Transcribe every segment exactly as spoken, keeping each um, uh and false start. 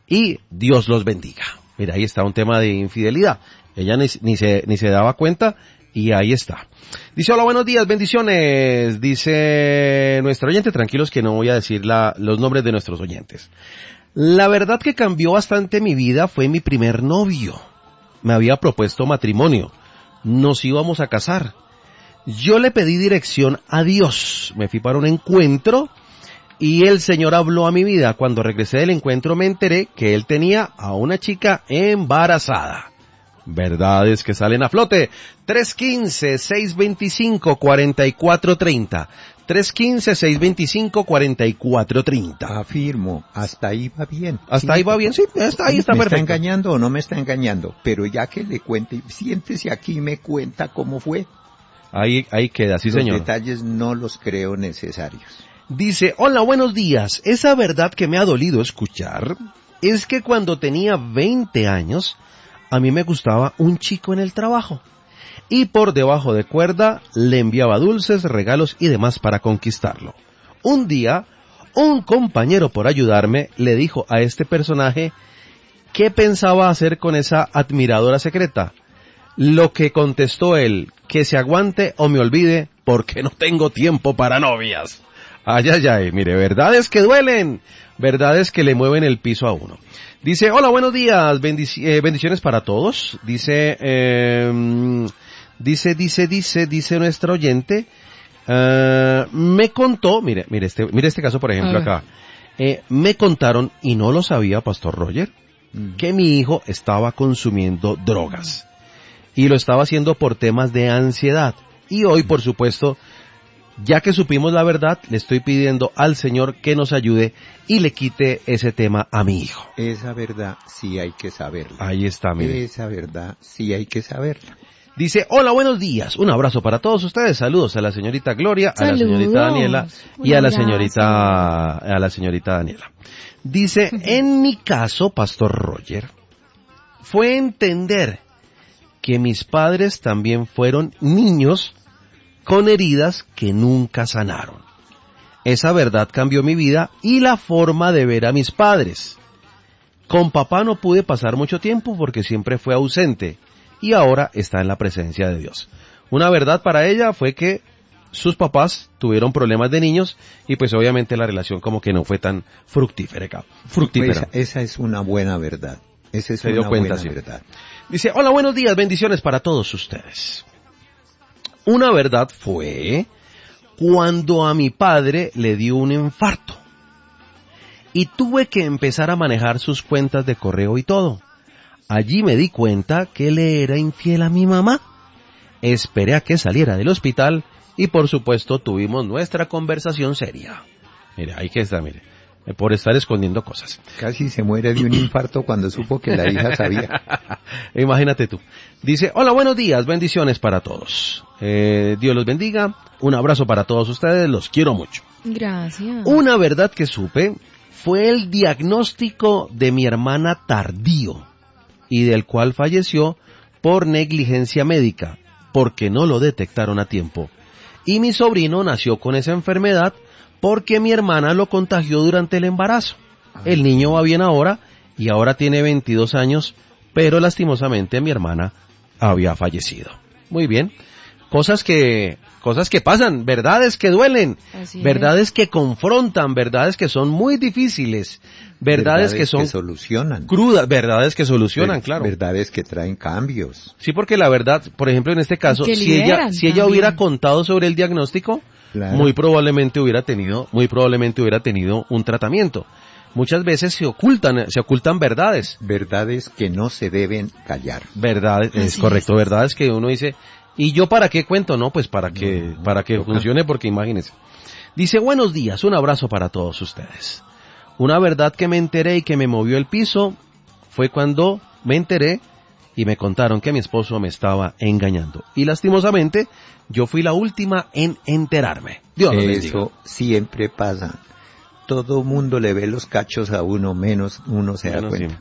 y Dios los bendiga. Mira, ahí está un tema de infidelidad. Ella ni, ni se ni se daba cuenta y ahí está. Dice, hola, buenos días, bendiciones. Dice nuestro oyente, tranquilos que no voy a decir la, los nombres de nuestros oyentes. La verdad que cambió bastante mi vida fue mi primer novio. Me había propuesto matrimonio. Nos íbamos a casar. Yo le pedí dirección a Dios. Me fui para un encuentro y el Señor habló a mi vida. Cuando regresé del encuentro me enteré que él tenía a una chica embarazada. Verdades que salen a flote. tres uno cinco, seis dos cinco, cuatro cuatro tres cero. tres uno cinco, seis dos cinco, cuatro cuatro tres cero. Afirmo, hasta ahí va bien. Hasta sí, ahí va bien, sí, hasta ahí está ¿Me perfecto. está engañando o no me está engañando? Pero ya que le cuente, siéntese aquí y me cuenta cómo fue. Ahí, ahí queda, sí, los señor. Los detalles no los creo necesarios. Dice, hola, buenos días. Esa verdad que me ha dolido escuchar es que cuando tenía veinte años, a mí me gustaba un chico en el trabajo. Y por debajo de cuerda le enviaba dulces, regalos y demás para conquistarlo. Un día, un compañero por ayudarme le dijo a este personaje qué pensaba hacer con esa admiradora secreta. Lo que contestó él, que se aguante o me olvide porque no tengo tiempo para novias. Ay, ay, ay, mire, verdades que duelen, verdades que le mueven el piso a uno. Dice, hola, buenos días, bendici- eh, bendiciones para todos. Dice, eh, dice, dice, dice, dice nuestro oyente, uh, me contó, mire, mire este, mire este caso por ejemplo acá, eh, me contaron, y no lo sabía, Pastor Roger, mm. que mi hijo estaba consumiendo drogas. Y lo estaba haciendo por temas de ansiedad. Y hoy, por supuesto, ya que supimos la verdad, le estoy pidiendo al Señor que nos ayude y le quite ese tema a mi hijo. Esa verdad sí hay que saberla. Ahí está, mire. Esa verdad sí hay que saberla. Dice, hola, buenos días. Un abrazo para todos ustedes. Saludos a la señorita Gloria, Saludos. a la señorita Daniela y Un a la abrazo. señorita, a la señorita Daniela. Dice, en mi caso, Pastor Roger, fue entender que mis padres también fueron niños con heridas que nunca sanaron. Esa verdad cambió mi vida y la forma de ver a mis padres. Con papá no pude pasar mucho tiempo porque siempre fue ausente y ahora está en la presencia de Dios. Una verdad para ella fue que sus papás tuvieron problemas de niños y pues obviamente la relación como que no fue tan fructífera. fructífera. Pues esa es una buena verdad. Esa es Se una dio cuenta, buena sí. verdad. Dice, hola, buenos días, bendiciones para todos ustedes. Una verdad fue cuando a mi padre le dio un infarto y tuve que empezar a manejar sus cuentas de correo y todo. Allí me di cuenta que le era infiel a mi mamá. Esperé a que saliera del hospital y por supuesto tuvimos nuestra conversación seria. Mire, ahí que está, mire. Por estar escondiendo cosas. Casi se muere de un infarto cuando supo que la hija sabía. Imagínate tú. Dice, hola, buenos días, bendiciones para todos. Eh, Dios los bendiga. Un abrazo para todos ustedes, los quiero mucho. Gracias. Una verdad que supe fue el diagnóstico de mi hermana tardío y del cual falleció por negligencia médica, porque no lo detectaron a tiempo. Y mi sobrino nació con esa enfermedad porque mi hermana lo contagió durante el embarazo. El niño va bien ahora y ahora tiene veintidós años, pero lastimosamente mi hermana había fallecido. Muy bien. Cosas que, cosas que pasan, verdades que duelen, Así verdades es. que confrontan, verdades que son muy difíciles, verdades, verdades que son que solucionan. crudas, verdades que solucionan, Ver, claro. Verdades que traen cambios. Sí, porque la verdad, por ejemplo, en este caso, si ella, si ella hubiera contado sobre el diagnóstico, claro. muy probablemente hubiera tenido, muy probablemente hubiera tenido un tratamiento. Muchas veces se ocultan, se ocultan verdades. Verdades que no se deben callar. Verdades, Así es correcto, es. verdades que uno dice, ¿y yo para qué cuento? No, pues para que, no, no, para que toca. funcione, porque imagínense. Dice, buenos días, un abrazo para todos ustedes. Una verdad que me enteré y que me movió el piso fue cuando me enteré y me contaron que mi esposo me estaba engañando. Y lastimosamente, yo fui la última en enterarme. Dios los bendiga. Eso siempre pasa. Todo mundo le ve los cachos a uno, menos uno se da Bueno, cuenta. sí.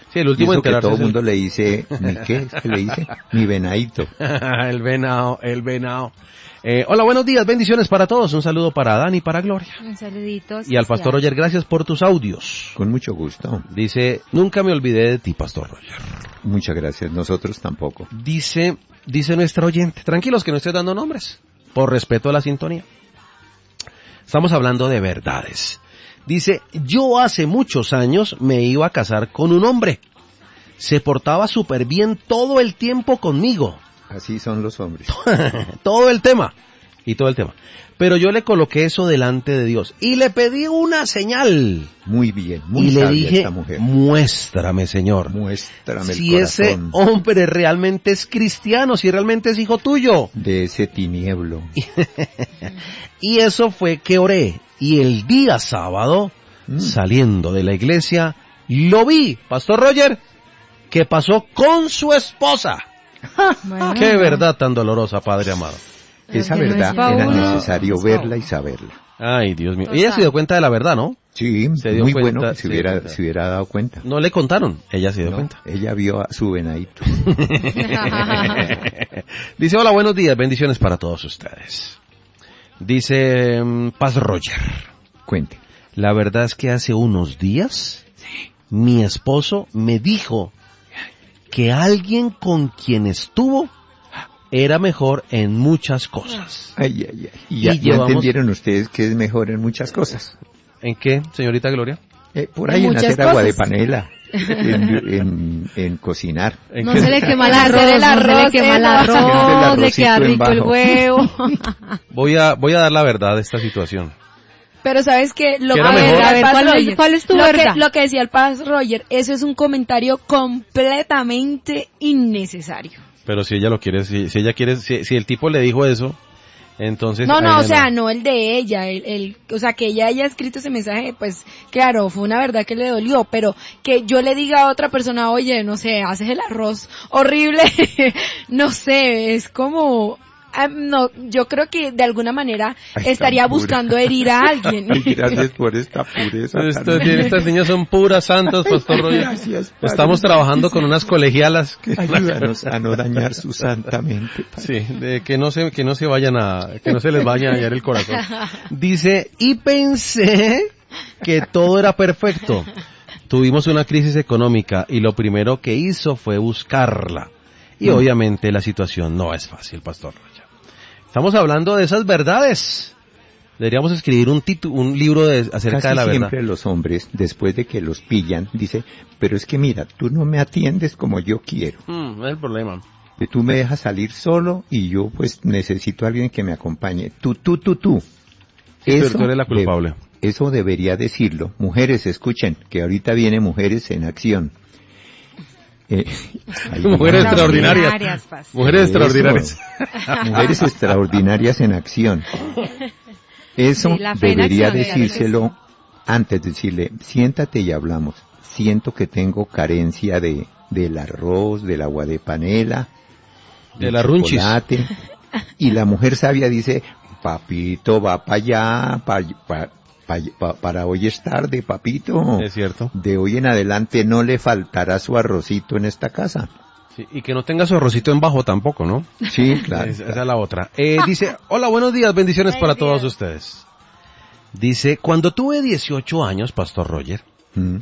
Sí, el último y en eso que enterarse todo el es el- mundo le dice, ¿mi qué? Es que le dice, mi venadito. el venado, el venado. Eh, hola, buenos días, bendiciones para todos. Un saludo para Dani y para Gloria. Un saludito. Y al Pastor Roger, gracias por tus audios. Con mucho gusto. Dice, nunca me olvidé de ti, Pastor Roger. Muchas gracias. Nosotros tampoco. Dice, dice nuestra oyente, tranquilos que no estoy dando nombres, por respeto a la sintonía. Estamos hablando de verdades. Dice, yo hace muchos años me iba a casar con un hombre. Se portaba súper bien todo el tiempo conmigo. Así son los hombres. todo el tema. Y todo el tema. Pero yo le coloqué eso delante de Dios. Y le pedí una señal. Muy bien, muy y le sabia dije, esta mujer. muéstrame, Señor. Muéstrame si el ese corazón hombre realmente es cristiano, si realmente es hijo tuyo. de ese tinieblo. Y eso fue que oré. Y el día sábado, Mm. saliendo de la iglesia, lo vi, Pastor Roger, que pasó con su esposa. Bueno, Qué verdad tan dolorosa, Padre amado. Esa que no es verdad pa' era uno. necesario Es pa' verla y uno. saberla. Ay, Dios mío. Total. Ella se dio cuenta de la verdad, ¿no? Sí, Se dio muy cuenta, bueno que se sí, hubiera, verdad. se hubiera dado cuenta. No le contaron, ella se dio No, cuenta. ella vio a su venadito. Dice, hola, buenos días, bendiciones para todos ustedes. Dice, mm, Paz Roger, Cuente. la verdad es que hace unos días, mi esposo me dijo que alguien con quien estuvo era mejor en muchas cosas. Ay, ay, ay. Y Y ya, ya llevamos- entendieron ustedes que es mejor en muchas cosas. ¿En qué, señorita Gloria? Eh, por En ahí en muchas hacer agua de cosas. panela, en, en, en cocinar. ¿En No qué? se le quema el Hacer arroz, el no se arroz, le quema el eso. Haciendo el arroz, le arrocito queda en rico el bajo. huevo. Voy a, voy a dar la verdad de esta situación. Pero sabes que lo ¿Qué que era decía mejor? el A ver, Paz ¿cuál es- Roger, cuál es tu lo verdad? Que, lo que decía el Paz Roger, eso es un comentario completamente innecesario. Pero si ella lo quiere, si, si ella quiere, si, si el tipo le dijo eso, entonces... No, a no, ella o sea, no el de ella, el, el, o sea, que ella haya escrito ese mensaje, pues, claro, fue una verdad que le dolió, pero que yo le diga a otra persona, oye, no sé, haces el arroz horrible, no sé, es como, ah, no, yo creo que de alguna manera Ay, estaría tan pura. buscando herir a alguien. Ay, gracias por esta pureza. tan- Esto- estas niñas son puras santas, Pastor Roger. Gracias, Padre. Estamos trabajando con unas colegialas. que- Ayúdanos a no dañar su santa mente. Padre. Sí, de que no se, que no se vayan a, que no se les vaya a dañar el corazón. Dice, y pensé que todo era perfecto. Tuvimos una crisis económica y lo primero que hizo fue buscarla. Y Mm. obviamente la situación no es fácil, Pastor Roger. Estamos hablando de esas verdades. Deberíamos escribir un título, un libro de, acerca Casi de la verdad. siempre los hombres, después de que los pillan, dice, pero es que mira, tú no me atiendes como yo quiero. Mm, no es el problema. Que tú me dejas salir solo y yo pues necesito a alguien que me acompañe. Tú, tú, tú, tú. Pero tú eres la de- culpable. eso debería decirlo. Mujeres, escuchen, que ahorita viene Mujeres en Acción. Eh, ahí Mujeres viene. extraordinarias. Paz. Mujeres Eso. extraordinarias. Mujeres extraordinarias en acción. Eso Sí, la fe en debería acción, claro que decírselo antes de decirle, siéntate y hablamos. Siento que tengo carencia de del arroz, del agua de panela, De la runchis. chocolate. Y la mujer sabia dice, papito, va para allá, pa, pa- pa- pa- para hoy es tarde, papito. Es cierto. De hoy en adelante no le faltará su arrocito en esta casa. Sí, y que no tenga su arrocito en bajo tampoco, ¿no? Sí, claro. Es- esa es la otra. Eh, dice, hola, buenos días, bendiciones Ay, para Dios. todos ustedes. Dice, cuando tuve dieciocho años, Pastor Roger, Mm,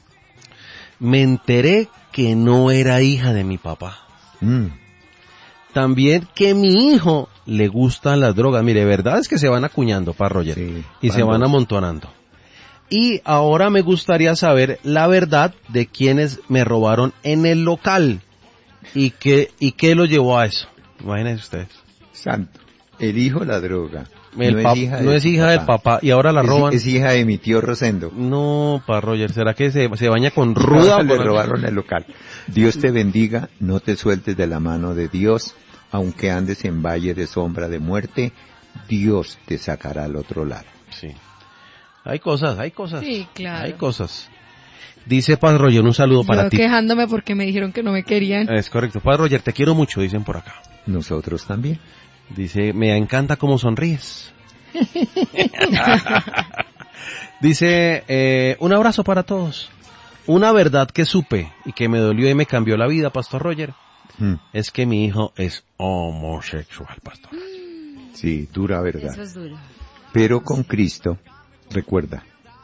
me enteré que no era hija de mi papá. mm. También que mi hijo le gustan las drogas. Mire, verdad es que se van acuñando, Pastor Roger, Sí, y se van van dos. amontonando. Y ahora me gustaría saber la verdad de quienes me robaron en el local y qué, y qué lo llevó a eso. Imagínense ustedes. Santo. El hijo la droga. El no pap- es hija, no de es su hija del papá y ahora la Es- roban. Es, hija de mi tío Rosendo. No, pa Roger, ¿será que se, se baña con ruda? Le Por- robaron el local. Dios te bendiga, no te sueltes de la mano de Dios, aunque andes en valle de sombra de muerte, Dios te sacará al otro lado. Sí. Hay cosas, hay cosas. Sí, claro. Hay cosas. Dice Paz Roger, un saludo para Yo ti. quejándome porque me dijeron que no me querían. Es correcto. Paz Roger, te quiero mucho, dicen por acá. Nosotros también. Dice, me encanta cómo sonríes. Dice, eh, un abrazo para todos. una verdad que supe y que me dolió y me cambió la vida, Pastor Roger, Mm. es que mi hijo es homosexual, Pastor. Sí, dura verdad. Eso es duro. Pero con Cristo, recuerda,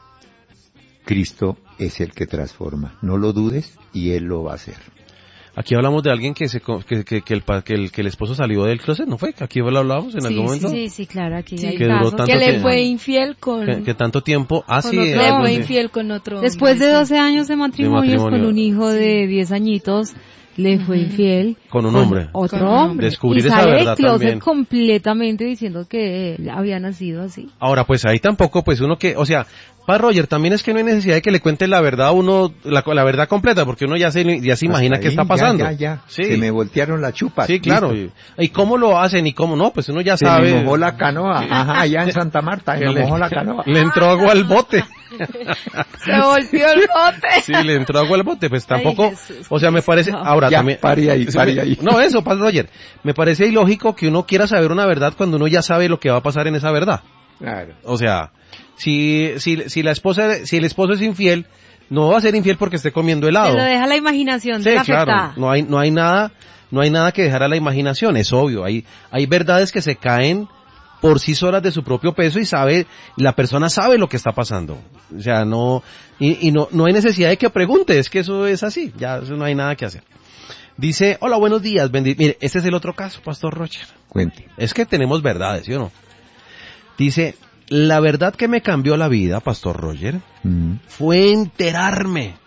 Cristo es el que transforma. No lo dudes y Él lo va a hacer. Aquí hablamos de alguien que se co- que, que, que el, pa- que, el, que el esposo salió del closet, ¿no fue? Aquí lo hablábamos en Sí, algún momento. Sí, sí, claro, aquí Sí, hay que duró casos. tanto Que le tiempo. fue infiel con... Que, que tanto tiempo... Ah, Con sí. otro eh, le hombre. fue sí. infiel con otro Después de hombre, doce años de matrimonios matrimonio. con un hijo de diez añitos, le fue infiel Con un hombre. otro Con un hombre. Descubrir y esa sale verdad del closet también. completamente diciendo que él había nacido así. Ahora, pues ahí tampoco, pues uno que... O sea, para Roger, también es que no hay necesidad de que le cuente la verdad a uno, la, la verdad completa, porque uno ya se, ya se imagina Hasta qué ahí, está pasando. Ya, ya, ya. Sí. Se me voltearon las chupas. Sí, claro. Listo. Y, y cómo lo hacen y cómo no, pues uno ya Se sabe. me mojó la canoa. Ajá, allá en Santa Marta, se me le, mojó la canoa. le entró agua al bote. Se volvió el bote. Sí, le entró agua al bote, pues tampoco, Ay, Jesús, o sea, me parece, no. ahora Ya, también. pare ahí, Sí, pare me- ahí. No, eso, Pastor Roger, me parece ilógico que uno quiera saber una verdad cuando uno ya sabe lo que va a pasar en esa verdad. Claro. O sea, si, si, si la esposa, si el esposo es infiel, no va a ser infiel porque esté comiendo helado. Se lo deja la imaginación Sí, de la claro, afectada. no hay, no hay nada, no hay nada que dejar a la imaginación, es obvio, hay, hay verdades que se caen por sí solas de su propio peso y sabe, la persona sabe lo que está pasando. O sea, no, y, y no, no hay necesidad de que pregunte, es que eso es así, ya eso no hay nada que hacer. Dice, hola, buenos días, bendi-". Mire, este es el otro caso, Pastor Roger. Cuente. Es que tenemos verdades, ¿sí o no? Dice, la verdad que me cambió la vida, Pastor Roger, Mm. fue enterarme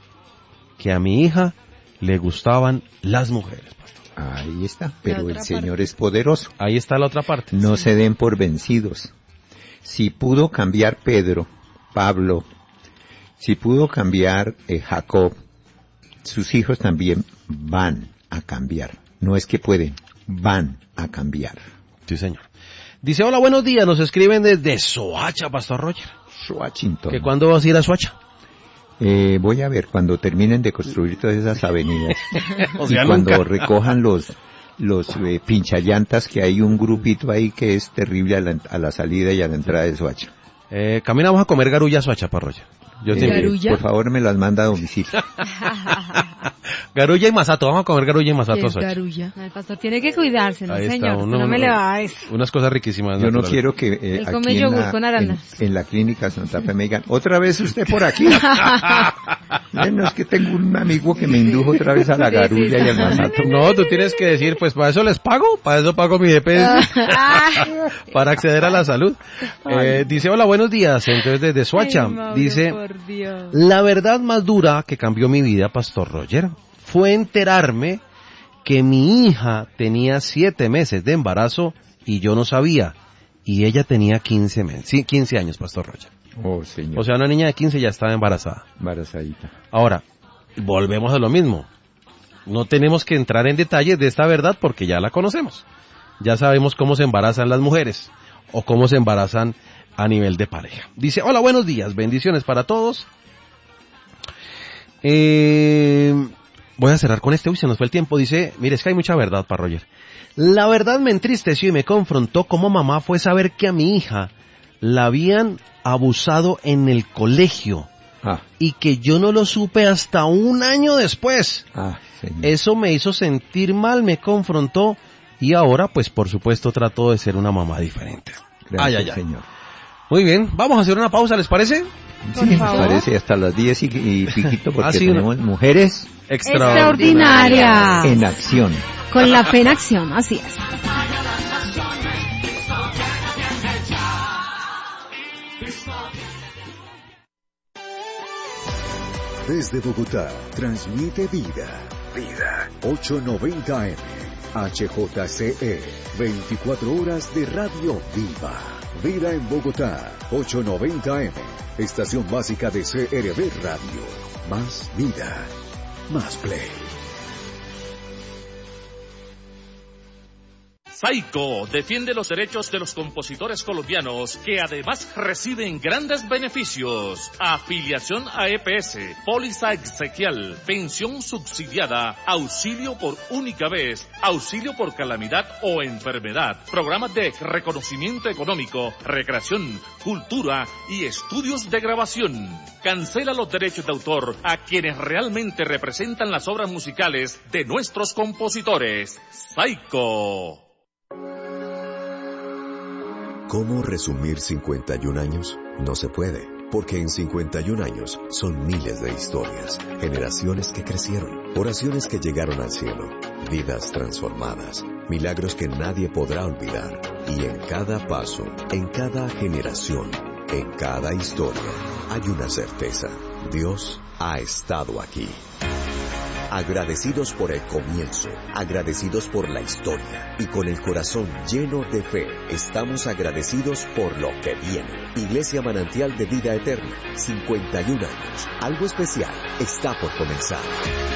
que a mi hija le gustaban las mujeres, Pastor. Ahí está. Pero otra el Señor es poderoso. Ahí está la otra parte. No se den por vencidos. Si pudo cambiar Pedro, Pablo, si pudo cambiar eh, Jacob, sus hijos también van a cambiar. No es que pueden, van a cambiar. Sí, señor. Dice, hola, buenos días, nos escriben desde Soacha, Pastor Roger. Washington. ¿Que cuándo vas a ir a Soacha? Eh, voy a ver cuando terminen de construir todas esas avenidas O sea, y cuando nunca. recojan los los eh, pinchallantas, que hay un grupito ahí que es terrible a la, a la salida y a la entrada de Soacha. Eh, caminamos a comer garulla a Soacha, Pastor Roger. Yo Eh, te invito. ¿Garulla? por favor me las manda a domicilio. Garulla y masato, vamos a comer garulla y ¿Qué masato a es Soacha. garulla? No, el pastor tiene que cuidarse, ¿no, Ahí está, señor? uno- no me uno- le va a eso. Unas cosas riquísimas. Yo no naturales. quiero que eh, Él come aquí en yogur la, con en, aranas. en la clínica Santa Fe me digan, otra vez usted por aquí. Bueno, es que tengo un amigo que me indujo otra vez a la Sí, sí, garulla sí. y al masato. No, tú tienes que decir, pues para eso les pago, para eso pago mi D P S, para acceder a la salud. Eh, dice, hola, buenos días, entonces desde Soacha, Ay, Mauro, dice, por Dios. la verdad más dura que cambió mi vida, Pastor Roger, fue enterarme que mi hija tenía siete meses de embarazo y yo no sabía, y ella tenía quince meses, sí, quince años, Pastor Roger. Oh, señor. O sea, una niña de quince ya estaba embarazada. Embarazadita. Ahora, volvemos a lo mismo. No tenemos que entrar en detalles de esta verdad porque ya la conocemos. Ya sabemos cómo se embarazan las mujeres o cómo se embarazan a nivel de pareja. Dice, hola, buenos días, bendiciones para todos. Eh, voy a cerrar con este, uy, se nos fue el tiempo. Dice, mire, es que hay mucha verdad para Roger. La verdad me entristeció y me confrontó como mamá fue saber que a mi hija la habían abusado en el colegio Ah, y que yo no lo supe hasta un año después. ah, señor. Eso me hizo sentir mal, me confrontó y ahora, pues por supuesto, trato de ser una mamá diferente. Gracias, Ay, ay, ay. señor. Muy bien, vamos a hacer una pausa, ¿les parece? Sí, me parece hasta las diez y, y piquito porque Ah, sí, tenemos mujeres Extraordinaria. en acción. Con la fe en acción, así es. Desde Bogotá, transmite Vida. Vida. ochocientos noventa M. H J C E. veinticuatro horas de radio viva. Vida en Bogotá. ochocientos noventa M. Estación básica de C R B Radio. Más vida. Más play. Saico defiende los derechos de los compositores colombianos que además reciben grandes beneficios. Afiliación a E P S, póliza exequial, pensión subsidiada, auxilio por única vez, auxilio por calamidad o enfermedad, programas de reconocimiento económico, recreación, cultura y estudios de grabación. Cancela los derechos de autor a quienes realmente representan las obras musicales de nuestros compositores. Saico. ¿Cómo resumir cincuenta y un años? No se puede, porque en cincuenta y un años son miles de historias, generaciones que crecieron, oraciones que llegaron al cielo, vidas transformadas, milagros que nadie podrá olvidar. Y en cada paso, en cada generación, en cada historia, hay una certeza: Dios ha estado aquí. Agradecidos por el comienzo, agradecidos por la historia y con el corazón lleno de fe, estamos agradecidos por lo que viene. Iglesia Manantial de Vida Eterna, cincuenta y un años. Algo especial está por comenzar.